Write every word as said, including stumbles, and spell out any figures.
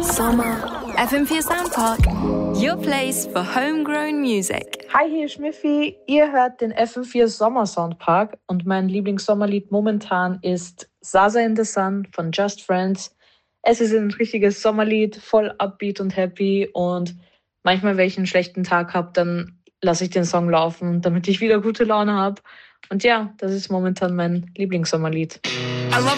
Sommer. F M vier Soundpark. Your place for homegrown music. Hi, hier ist Schmiffi. Ihr hört den F M vier Sommer Soundpark und mein Lieblingssommerlied momentan ist Zaza in the Sun von Just Friends. Es ist ein richtiges Sommerlied, voll upbeat und happy, und manchmal, wenn ich einen schlechten Tag habe, dann lasse ich den Song laufen, damit ich wieder gute Laune habe. Und ja, das ist momentan mein Lieblingssommerlied.